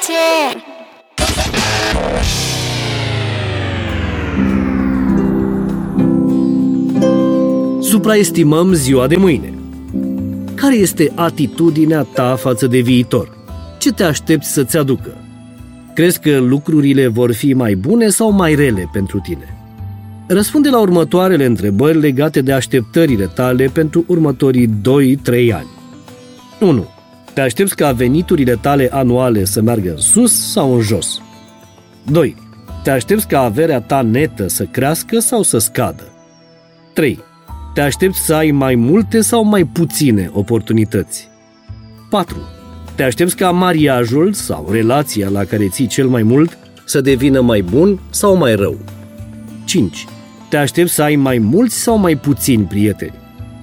10. Supraestimăm ziua de mâine. Care este atitudinea ta față de viitor? Ce te aștepți să-ți aducă? Crezi că lucrurile vor fi mai bune sau mai rele pentru tine? Răspunde la următoarele întrebări legate de așteptările tale pentru următorii 2-3 ani. 1. Te aștepți ca veniturile tale anuale să meargă în sus sau în jos? 2. Te aștepți ca averea ta netă să crească sau să scadă? 3. Te aștepți să ai mai multe sau mai puține oportunități? 4. Te aștepți ca mariajul sau relația la care ții cel mai mult să devină mai bun sau mai rău? 5. Te aștepți să ai mai mulți sau mai puțini prieteni?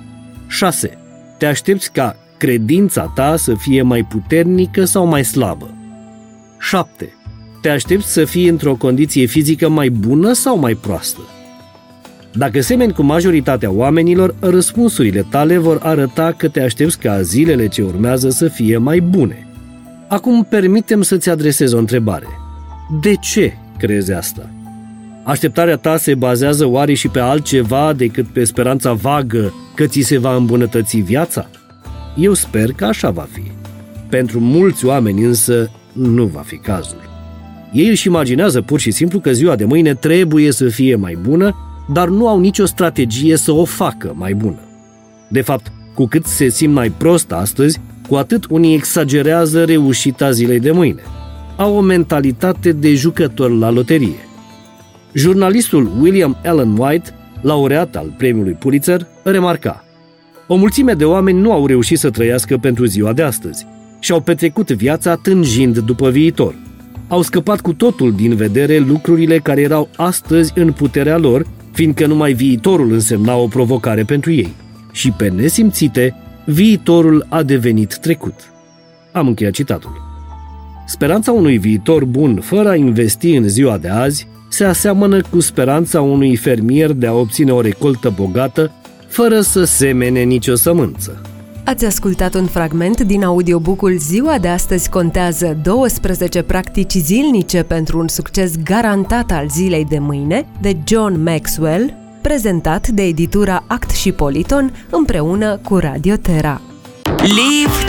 6. Te aștepți ca credința ta să fie mai puternică sau mai slabă? 7. Te aștepți să fii într-o condiție fizică mai bună sau mai proastă? Dacă semeni cu majoritatea oamenilor, răspunsurile tale vor arăta că te aștepți ca zilele ce urmează să fie mai bune. Acum permitem să-ți adresez o întrebare. De ce crezi asta? Așteptarea ta se bazează oare și pe altceva decât pe speranța vagă că ți se va îmbunătăți viața? Eu sper că așa va fi. Pentru mulți oameni însă nu va fi cazul. Ei își imaginează pur și simplu că ziua de mâine trebuie să fie mai bună, dar nu au nicio strategie să o facă mai bună. De fapt, cu cât se simt mai prost astăzi, cu atât unii exagerează reușita zilei de mâine. Au o mentalitate de jucător la loterie. Jurnalistul William Allen White, laureat al premiului Pulitzer, remarca: o mulțime de oameni nu au reușit să trăiască pentru ziua de astăzi și-au petrecut viața tânjind după viitor. Au scăpat cu totul din vedere lucrurile care erau astăzi în puterea lor, fiindcă numai viitorul însemna o provocare pentru ei. Și pe nesimțite, viitorul a devenit trecut. Am încheiat citatul. Speranța unui viitor bun fără a investi în ziua de azi se aseamănă cu speranța unui fermier de a obține o recoltă bogată fără să semene nicio sămânță. Ați ascultat un fragment din audiobook-ul Ziua de astăzi contează 12 practici zilnice pentru un succes garantat al zilei de mâine, de John Maxwell, prezentat de editura Act și Politon împreună cu Radio Terra. Live